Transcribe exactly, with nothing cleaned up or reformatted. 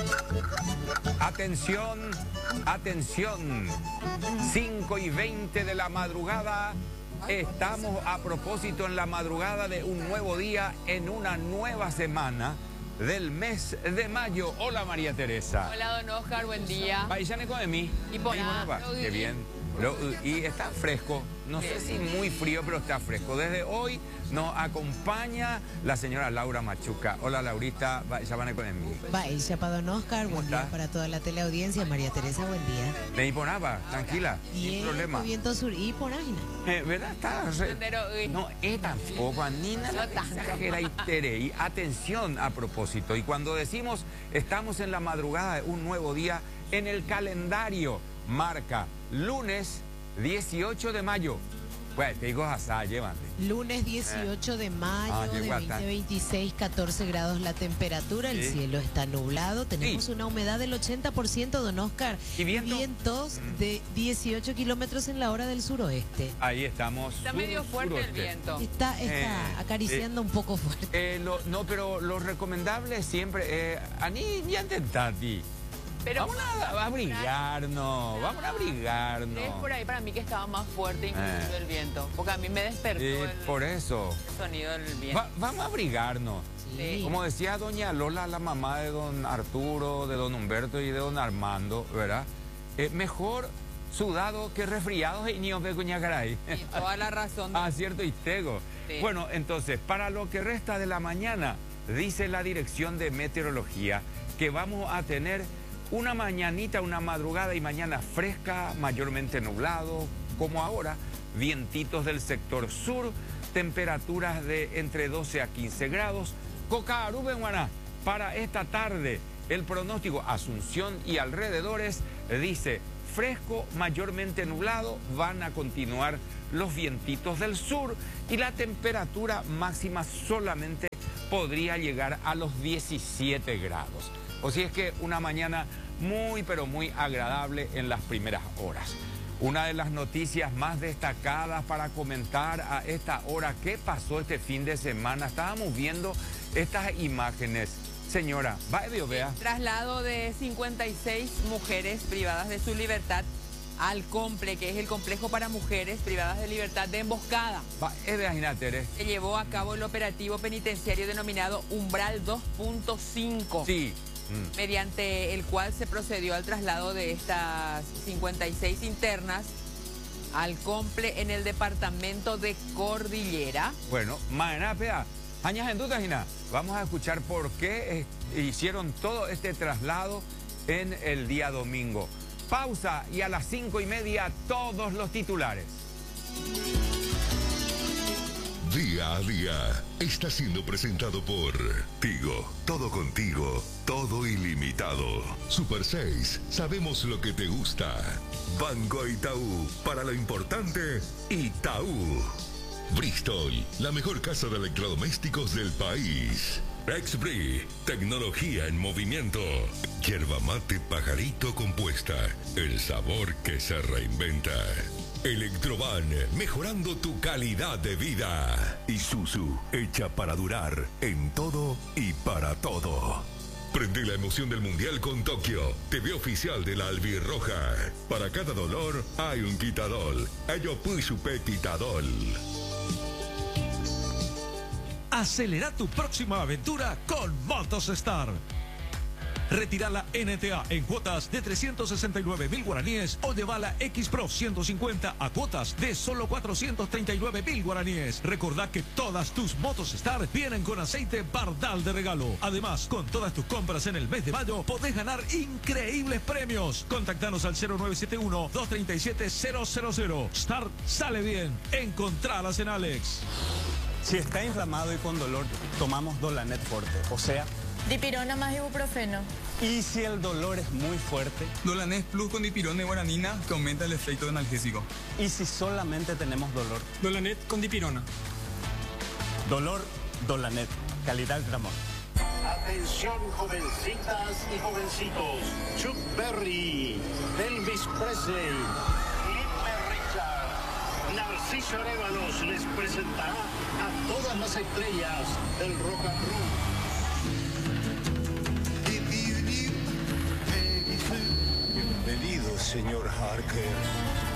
Atención, atención. cinco y veinte de la madrugada. Estamos a propósito en la madrugada de un nuevo día en una nueva semana del mes de mayo. Hola, María Teresa. Hola, don Oscar, buen día. Paisane con mí. Y por nada. Qué bien. Lo, y está fresco, no sé si muy frío, pero está fresco. Desde hoy nos acompaña la señora Laura Machuca. Hola, Laurita, ya van con mí. Baixa para don Oscar, buen día para toda la teleaudiencia. María Teresa, buen día. Me hiponaba, tranquila, sin problema. Viento sur y por ahí. Eh, ¿Verdad? Está re... No, es tampoco, Nina, no exagera y tere. Y atención a propósito. Y cuando decimos estamos en la madrugada de un nuevo día, en el calendario marca lunes dieciocho de mayo. Bueno, te digo asá, llévate. Lunes dieciocho de mayo Ah, de veinte veintiséis, catorce grados la temperatura, el Sí. cielo está nublado, tenemos Sí. una humedad del ochenta por ciento, don Oscar. ¿Y viento? Vientos Mm. de dieciocho kilómetros en la hora del suroeste. Ahí estamos. Está sur- medio fuerte el suroeste. viento. Está, está Eh, acariciando un poco fuerte. Eh, lo- no, pero lo recomendable siempre, eh, Ani, ya intentati. Pero Vamos a, a abrigarnos, vamos a abrigarnos. es por ahí para mí que estaba más fuerte inclusive Eh. el viento. Porque a mí me despertó Eh, el, por eso. el sonido del viento. Va- vamos a abrigarnos. Sí. Como decía doña Lola, la mamá de don Arturo, de don Humberto y de don Armando, ¿verdad? Eh, mejor sudado que resfriados y niños de Cuñacaray. Y toda la razón. Ah, cierto, y tego. Sí. Bueno, entonces, para lo que resta de la mañana, dice la Dirección de Meteorología que vamos a tener una mañanita, una madrugada y mañana fresca, mayormente nublado, como ahora, vientitos del sector sur, temperaturas de entre doce a quince grados. Coca Guaná, para esta tarde, el pronóstico Asunción y alrededores dice fresco, mayormente nublado, van a continuar los vientitos del sur y la temperatura máxima solamente podría llegar a los diecisiete grados. O si es que una mañana muy pero muy agradable en las primeras horas. Una de las noticias más destacadas para comentar a esta hora, ¿qué pasó este fin de semana? Estábamos viendo estas imágenes. Señora, va a vea. Traslado de cincuenta y seis mujeres privadas de su libertad al COMPLE, que es el complejo para mujeres privadas de libertad de Emboscada. Va, es de Tere. Se llevó a cabo el operativo penitenciario denominado Umbral dos punto cinco. Sí. Mm. Mediante el cual se procedió al traslado de estas cincuenta y seis internas al COMPLE en el departamento de Cordillera. Bueno, mañana, pea. Añas en duda, Gina. Vamos a escuchar por qué eh, hicieron todo este traslado en el día domingo. Pausa y a las cinco y media todos los titulares. Día a día está siendo presentado por Tigo. Todo contigo, todo ilimitado. Super seis, sabemos lo que te gusta. Banco Itaú, para lo importante, Itaú. Bristol, la mejor casa de electrodomésticos del país. Exbri, tecnología en movimiento. Yerba mate pajarito compuesta, el sabor que se reinventa. Electroban, mejorando tu calidad de vida. Isuzu, hecha para durar en todo y para todo. Prende la emoción del Mundial con Tokio, T V oficial de la Albirroja. Para cada dolor hay un quitadol. Ayopusupe Quitadol. Acelera tu próxima aventura con Motos Star. Retira la N T A en cuotas de trescientos sesenta y nueve mil guaraníes o lleva la X Pro ciento cincuenta a cuotas de solo cuatrocientos treinta y nueve mil guaraníes. Recordá que todas tus Motos Star vienen con aceite Bardal de regalo. Además, con todas tus compras en el mes de mayo podés ganar increíbles premios. Contactanos al cero nueve siete uno, dos tres siete, cero cero cero. Star sale bien. Encontralas en Alex. Si está inflamado y con dolor, tomamos Dolanet Forte, o sea... Dipirona más ibuprofeno. Y si el dolor es muy fuerte... Dolanet Plus con dipirona y guaranina que aumenta el efecto analgésico. Y si solamente tenemos dolor... Dolanet con dipirona. Dolor, Dolanet. Calidad Gramón. Atención, jovencitas y jovencitos. Chuck Berry, Elvis Presley, Little Richard, Narciso Arévalos les presentará a todas las estrellas del rock and roll. señor Harker.